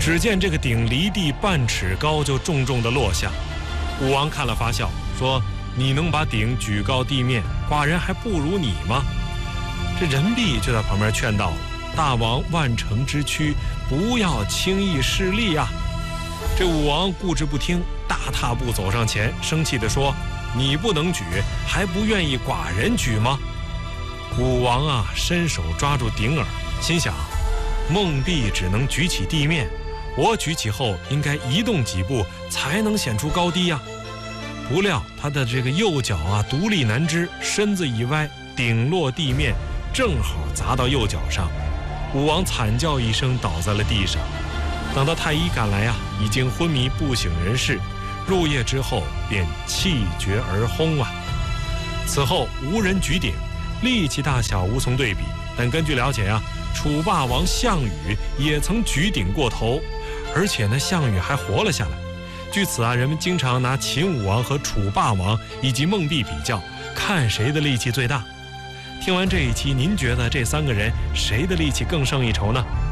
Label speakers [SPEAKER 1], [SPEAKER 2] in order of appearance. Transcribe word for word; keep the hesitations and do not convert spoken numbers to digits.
[SPEAKER 1] 只见这个鼎离地半尺高，就重重地落下。武王看了发笑，说：“你能把鼎举高地面，寡人还不如你吗？”这人婢就在旁边劝道：“大王万乘之躯，不要轻易失力啊！”这武王固执不听，大踏步走上前，生气地说：“你不能举，还不愿意寡人举吗？”武王啊，伸手抓住鼎耳，心想：梦婢只能举起地面，我举起后应该移动几步，才能显出高低呀。不料他的这个右脚啊独立难支，身子一歪，鼎落地面，正好砸到右脚上。武王惨叫一声，倒在了地上。等到太医赶来啊，已经昏迷不省人事。入夜之后便气绝而轰啊。此后无人举鼎，力气大小无从对比。但根据了解啊，楚霸王项羽也曾举鼎过头，而且呢，项羽还活了下来。据此啊，人们经常拿秦武王和楚霸王以及孟壁比较，看谁的力气最大。听完这一期，您觉得这三个人谁的力气更胜一筹呢？